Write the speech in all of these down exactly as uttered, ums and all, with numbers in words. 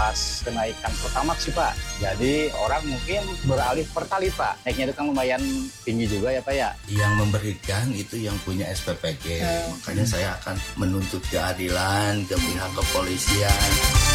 pas kenaikan Pertamax sih Pak. Jadi orang mungkin beralih Pertalite Pak. Naiknya itu kan lumayan tinggi juga ya Pak ya. Yang memberikan itu yang punya S P P G. Hmm. Makanya saya akan menuntut keadilan ke pihak kepolisian.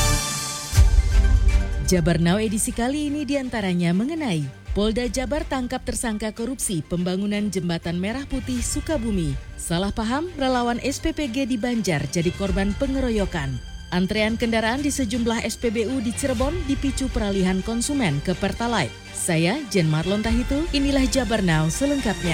Jabar Now edisi kali ini diantaranya mengenai Polda Jabar tangkap tersangka korupsi pembangunan Jembatan Merah Putih Sukabumi. Salah paham, relawan S P P G di Banjar jadi korban pengeroyokan. Antrean kendaraan di sejumlah S P B U di Cirebon dipicu peralihan konsumen ke Pertalite. Saya Jen Marlon Tahitu, inilah Jabar Now selengkapnya.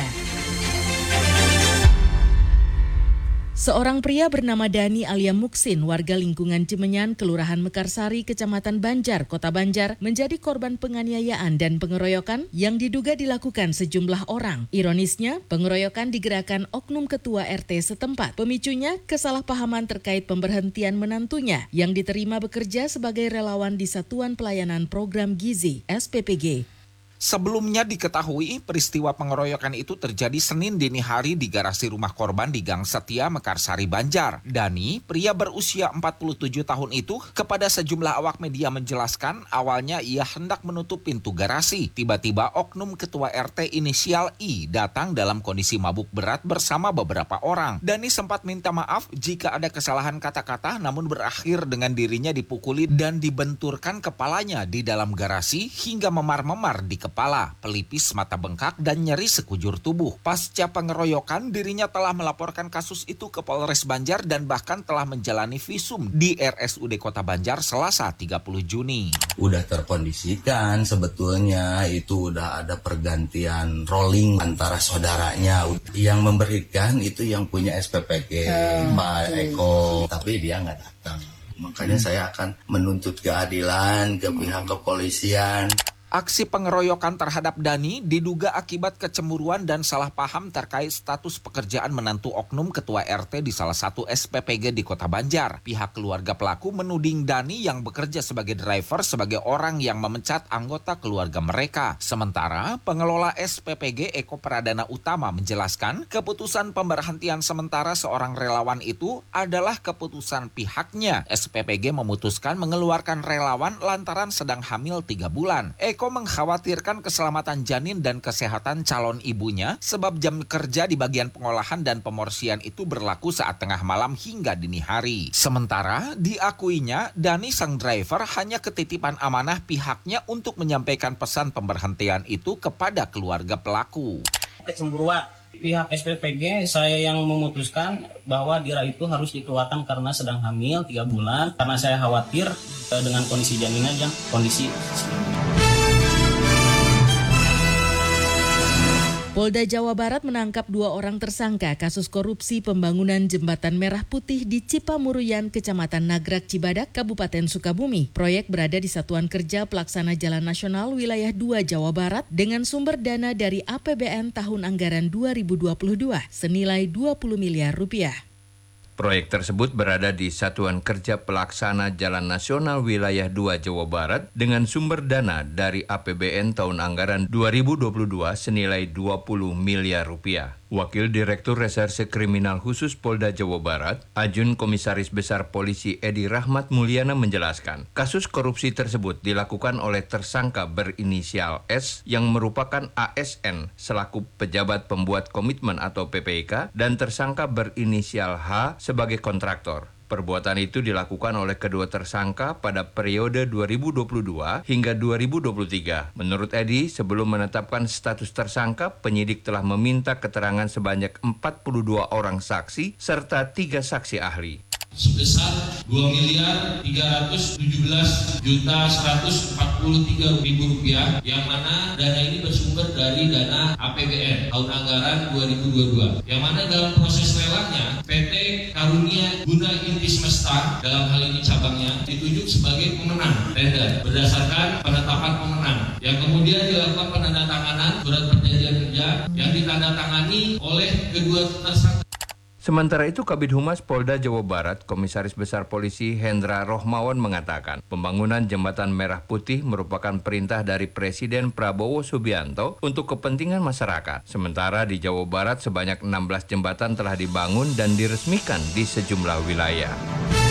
Seorang pria bernama Dani Alia Muksin, warga lingkungan Cimenyan, Kelurahan Mekarsari, Kecamatan Banjar, Kota Banjar, menjadi korban penganiayaan dan pengeroyokan yang diduga dilakukan sejumlah orang. Ironisnya, pengeroyokan digerakkan oknum ketua R T setempat. Pemicunya, kesalahpahaman terkait pemberhentian menantunya yang diterima bekerja sebagai relawan di Satuan Pelayanan Program Gizi S P P G. Sebelumnya diketahui peristiwa pengeroyokan itu terjadi Senin dini hari di garasi rumah korban di Gang Setia, Mekarsari, Banjar. Dani, pria berusia empat puluh tujuh tahun itu, kepada sejumlah awak media menjelaskan awalnya ia hendak menutup pintu garasi. Tiba-tiba oknum ketua R T inisial I datang dalam kondisi mabuk berat bersama beberapa orang. Dani sempat minta maaf jika ada kesalahan kata-kata, namun berakhir dengan dirinya dipukuli dan dibenturkan kepalanya di dalam garasi hingga memar-memar di kepala, pelipis, mata bengkak, dan nyeri sekujur tubuh. Pasca pengeroyokan, dirinya telah melaporkan kasus itu ke Polres Banjar dan bahkan telah menjalani visum di R S U D Kota Banjar Selasa tiga puluh Juni. Udah terkondisikan sebetulnya, itu udah ada pergantian rolling antara saudaranya. Yang memberikan itu yang punya S P P G, hmm. Pak Eko, tapi dia nggak datang. Makanya hmm. saya akan menuntut keadilan ke pihak kepolisian. Aksi pengeroyokan terhadap Dani diduga akibat kecemburuan dan salah paham terkait status pekerjaan menantu oknum ketua R T di salah satu S P P G di Kota Banjar. Pihak keluarga pelaku menuding Dani yang bekerja sebagai driver sebagai orang yang memecat anggota keluarga mereka. Sementara pengelola S P P G Eko Pradana Utama menjelaskan keputusan pemberhentian sementara seorang relawan itu adalah keputusan pihaknya. S P P G memutuskan mengeluarkan relawan lantaran sedang hamil tiga bulan. Eko mengkhawatirkan keselamatan janin dan kesehatan calon ibunya sebab jam kerja di bagian pengolahan dan pemorsian itu berlaku saat tengah malam hingga dini hari. Sementara diakuinya Dani sang driver hanya ketitipan amanah pihaknya untuk menyampaikan pesan pemberhentian itu kepada keluarga pelaku. Kecemburuan pihak S P P G, saya yang memutuskan bahwa Dira itu harus dikeluarkan karena sedang hamil tiga bulan karena saya khawatir dengan kondisi janinnya dan kondisi Polda Jawa Barat menangkap dua orang tersangka kasus korupsi pembangunan Jembatan Merah Putih di Cipamuruyan, Kecamatan Nagrak, Cibadak, Kabupaten Sukabumi. Proyek berada di Satuan Kerja Pelaksana Jalan Nasional Wilayah dua Jawa Barat dengan sumber dana dari A P B N tahun anggaran dua ribu dua puluh dua senilai dua puluh miliar rupiah. Proyek tersebut berada di Satuan Kerja Pelaksana Jalan Nasional Wilayah dua Jawa Barat dengan sumber dana dari A P B N tahun anggaran dua ribu dua puluh dua senilai dua puluh miliar rupiah. Wakil Direktur Reserse Kriminal Khusus Polda Jawa Barat, Ajun Komisaris Besar Polisi Edi Rahmat Mulyana menjelaskan, kasus korupsi tersebut dilakukan oleh tersangka berinisial S yang merupakan A S N selaku pejabat pembuat komitmen atau P P I K dan tersangka berinisial H sebagai kontraktor. Perbuatan itu dilakukan oleh kedua tersangka pada periode dua ribu dua puluh dua hingga dua ribu dua puluh tiga. Menurut Edi, sebelum menetapkan status tersangka, penyidik telah meminta keterangan sebanyak empat puluh dua orang saksi serta tiga saksi ahli. Sebesar dua miliar tiga ratus tujuh belas juta seratus empat puluh tiga ribu rupiah, yang mana dana ini bersumber dari dana A P B N tahun anggaran dua ribu dua puluh dua, yang mana dalam proses lelangnya P T Karunia Guna Inti Semesta, dalam hal ini cabangnya, ditunjuk sebagai pemenang tender berdasarkan penetapan pemenang, yang kemudian dilakukan penandatanganan surat perjanjian kerja yang ditandatangani oleh kedua tersangka. Sementara itu, Kabid Humas Polda Jawa Barat, Komisaris Besar Polisi Hendra Rohmawan mengatakan, pembangunan Jembatan Merah Putih merupakan perintah dari Presiden Prabowo Subianto untuk kepentingan masyarakat. Sementara di Jawa Barat sebanyak enam belas jembatan telah dibangun dan diresmikan di sejumlah wilayah.